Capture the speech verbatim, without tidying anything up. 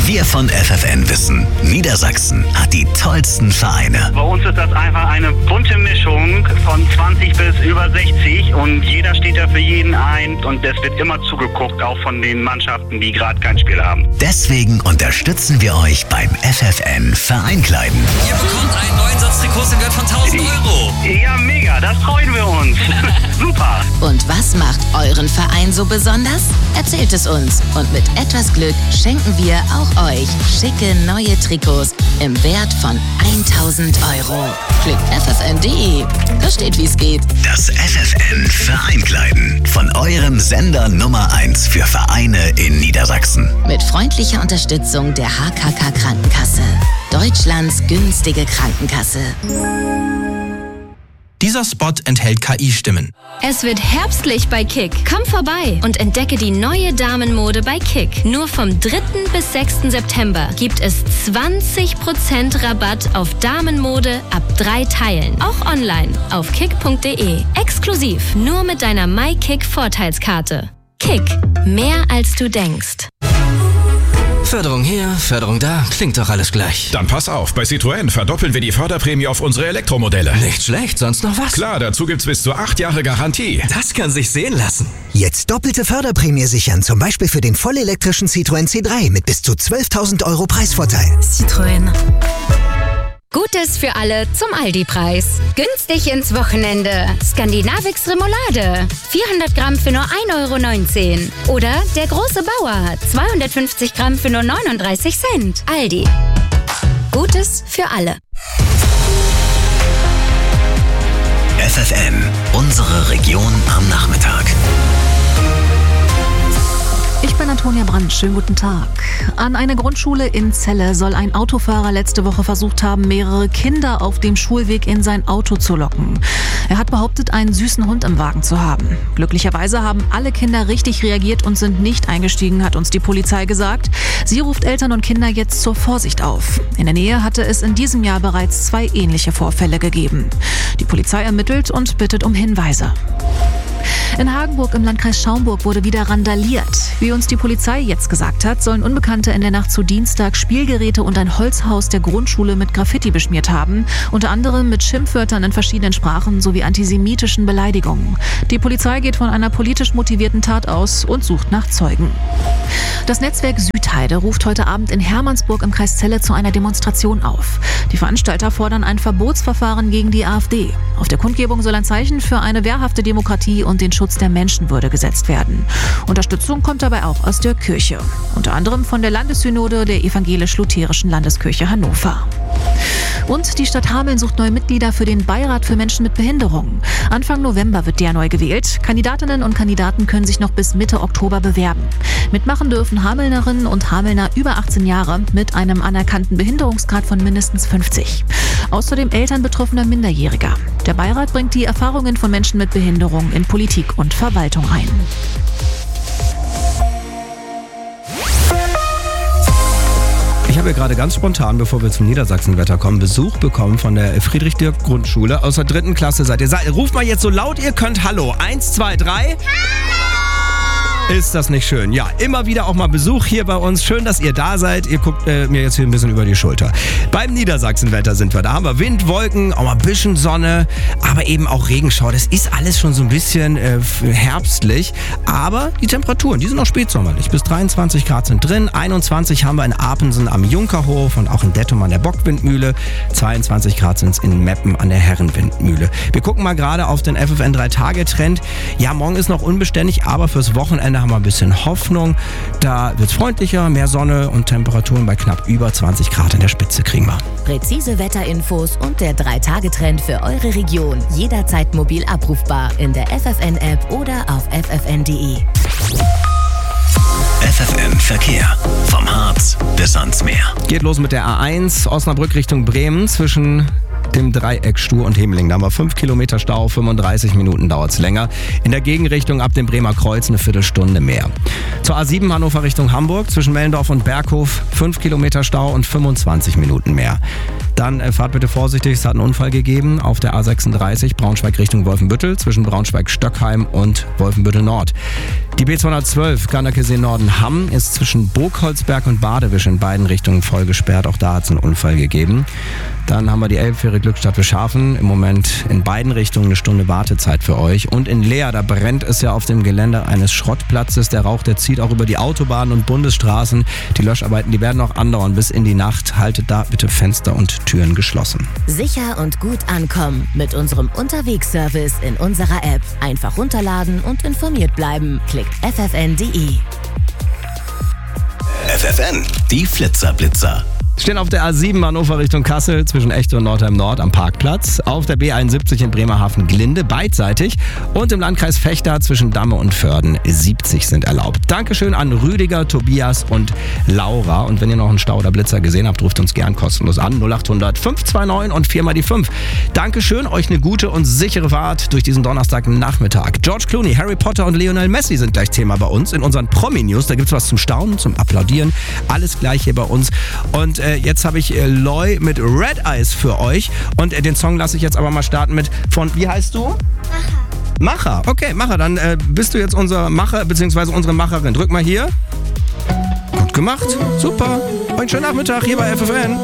Wir von F F N wissen, Niedersachsen hat die tollsten Vereine. Bei uns ist das einfach eine bunte Mischung von zwanzig bis über sechzig und jeder steht da für jeden ein und es wird immer zugeguckt, auch von den Mannschaften, die gerade kein Spiel haben. Deswegen unterstützen wir euch beim F F N Vereinkleiden. Ihr bekommt einen neuen Satz Trikots im Wert von tausend Euro. Ja, mega, das freuen wir uns. Super. Und was macht euren Verein so besonders? Erzählt es uns und mit etwas Glück schenken wir auch euch schicke neue Trikots im Wert von tausend Euro. Klickt f f n punkt d e. Da steht, wie es geht. Das F F N Vereinkleiden von eurem Sender Nummer eins für Vereine in Niedersachsen. Mit freundlicher Unterstützung der H K K Krankenkasse. Deutschlands günstige Krankenkasse. Dieser Spot enthält K I-Stimmen. Es wird herbstlich bei Kick. Komm vorbei und entdecke die neue Damenmode bei Kick. Nur vom dritten bis sechsten September gibt es zwanzig Prozent Rabatt auf Damenmode ab drei Teilen. Auch online auf kick punkt d e. Exklusiv nur mit deiner MyKick-Vorteilskarte. Kick. Mehr als du denkst. Förderung hier, Förderung da, klingt doch alles gleich. Dann pass auf, bei Citroën verdoppeln wir die Förderprämie auf unsere Elektromodelle. Nicht schlecht, sonst noch was? Klar, dazu gibt's bis zu acht Jahre Garantie. Das kann sich sehen lassen. Jetzt doppelte Förderprämie sichern, zum Beispiel für den vollelektrischen Citroën C drei mit bis zu zwölftausend Euro Preisvorteil. Citroën. Gutes für alle zum Aldi-Preis. Günstig ins Wochenende. Skandinavix Remoulade. vierhundert Gramm für nur ein Euro neunzehn. Oder der große Bauer. zweihundertfünfzig Gramm für nur neununddreißig Cent. Aldi. Gutes für alle. F F N, unsere Region am Nachmittag. Ich bin Antonia Brandt, schönen guten Tag. An einer Grundschule in Celle soll ein Autofahrer letzte Woche versucht haben, mehrere Kinder auf dem Schulweg in sein Auto zu locken. Er hat behauptet, einen süßen Hund im Wagen zu haben. Glücklicherweise haben alle Kinder richtig reagiert und sind nicht eingestiegen, hat uns die Polizei gesagt. Sie ruft Eltern und Kinder jetzt zur Vorsicht auf. In der Nähe hatte es in diesem Jahr bereits zwei ähnliche Vorfälle gegeben. Die Polizei ermittelt und bittet um Hinweise. In Hagenburg im Landkreis Schaumburg wurde wieder randaliert. Wie uns die Polizei jetzt gesagt hat, sollen Unbekannte in der Nacht zu Dienstag Spielgeräte und ein Holzhaus der Grundschule mit Graffiti beschmiert haben. Unter anderem mit Schimpfwörtern in verschiedenen Sprachen sowie antisemitischen Beleidigungen. Die Polizei geht von einer politisch motivierten Tat aus und sucht nach Zeugen. Das Netzwerk Südheide ruft heute Abend in Hermannsburg im Kreis Celle zu einer Demonstration auf. Die Veranstalter fordern ein Verbotsverfahren gegen die AfD. Auf der Kundgebung soll ein Zeichen für eine wehrhafte Demokratie und den Schutz der Menschenwürde gesetzt werden. Unterstützung kommt dabei auch aus der Kirche. Unter anderem von der Landessynode der Evangelisch-Lutherischen Landeskirche Hannover. Und die Stadt Hameln sucht neue Mitglieder für den Beirat für Menschen mit Behinderung. Anfang November wird der neu gewählt. Kandidatinnen und Kandidaten können sich noch bis Mitte Oktober bewerben. Mitmachen dürfen Hamelnerinnen und Hamelner über achtzehn Jahre mit einem anerkannten Behinderungsgrad von mindestens fünfzig. Außerdem Eltern betroffener Minderjähriger. Der Beirat bringt die Erfahrungen von Menschen mit Behinderung in Politik und Verwaltung ein. Ich habe gerade ganz spontan, bevor wir zum Niedersachsenwetter kommen, Besuch bekommen von der Friedrich-Dirk-Grundschule aus der dritten Klasse. Seid ihr? Ruft mal jetzt so laut ihr könnt. Hallo. Eins, zwei, drei. Hallo! Ist das nicht schön? Ja, immer wieder auch mal Besuch hier bei uns. Schön, dass ihr da seid. Ihr guckt äh, mir jetzt hier ein bisschen über die Schulter. Beim Niedersachsenwetter sind wir. Da haben wir Wind, Wolken, auch mal ein bisschen Sonne, aber eben auch Regenschau. Das ist alles schon so ein bisschen äh, herbstlich. Aber die Temperaturen, die sind noch spätsommerlich. Bis dreiundzwanzig Grad sind drin. einundzwanzig haben wir in Apensen am Junkerhof und auch in Dettum an der Bockwindmühle. zweiundzwanzig Grad sind es in Meppen an der Herrenwindmühle. Wir gucken mal gerade auf den F F N drei Tage Trend. Ja, morgen ist noch unbeständig, aber fürs Wochenende haben wir ein bisschen Hoffnung. Da wird es freundlicher, mehr Sonne und Temperaturen bei knapp über zwanzig Grad in der Spitze kriegen wir. Präzise Wetterinfos und der drei Tage Trend für eure Region. Jederzeit mobil abrufbar in der F F N-App oder auf f f n punkt d e. F F N Verkehr. Vom Harz bis ans Meer. Geht los mit der A eins Osnabrück Richtung Bremen zwischen dem Dreieck Stur und Hemeling. Da haben wir fünf Kilometer Stau, fünfunddreißig Minuten dauert es länger. In der Gegenrichtung ab dem Bremer Kreuz eine Viertelstunde mehr. Zur A sieben Hannover Richtung Hamburg, zwischen Mellendorf und Berghof, fünf Kilometer Stau und fünfundzwanzig Minuten mehr. Dann äh, fahrt bitte vorsichtig, es hat einen Unfall gegeben auf der A sechsunddreißig Braunschweig Richtung Wolfenbüttel, zwischen Braunschweig-Stöckheim und Wolfenbüttel Nord. Die B zweihundertzwölf Gardakesee Norden Hamm ist zwischen Burgholzberg und Badewisch in beiden Richtungen voll gesperrt. Auch da hat es einen Unfall gegeben. Dann haben wir die Elbfähre Glückstadt Beschafen. Im Moment in beiden Richtungen eine Stunde Wartezeit für euch. Und in Leer, da brennt es ja auf dem Gelände eines Schrottplatzes. Der Rauch, der zieht auch über die Autobahnen und Bundesstraßen. Die Löscharbeiten, die werden noch andauern bis in die Nacht. Haltet da bitte Fenster und Türen geschlossen. Sicher und gut ankommen mit unserem Unterwegsservice in unserer App. Einfach runterladen und informiert bleiben. Klickt f f n punkt d e. F F N, die Flitzer-Blitzer. Stehen auf der A sieben Hannover Richtung Kassel zwischen Echte und Nordheim Nord am Parkplatz, auf der B einundsiebzig in Bremerhaven-Glinde beidseitig und im Landkreis Vechta zwischen Damme und Vörden siebzig sind erlaubt. Dankeschön an Rüdiger, Tobias und Laura. Und wenn ihr noch einen Stau oder Blitzer gesehen habt, ruft uns gern kostenlos an. null acht hundert fünf zwei neun und vier mal die fünf. Dankeschön, euch eine gute und sichere Fahrt durch diesen Donnerstagnachmittag. George Clooney, Harry Potter und Lionel Messi sind gleich Thema bei uns in unseren Promi-News. Da gibt's was zum Staunen, zum Applaudieren. Alles gleich hier bei uns. Und äh, jetzt habe ich äh, Loy mit Red Eyes für euch. Und äh, den Song lasse ich jetzt aber mal starten mit von, wie heißt du? Macher. Macher, okay, Macher. Dann äh, bist du jetzt unser Macher, beziehungsweise unsere Macherin. Drück mal hier. Gut gemacht, super. Einen schönen Nachmittag hier bei F F N.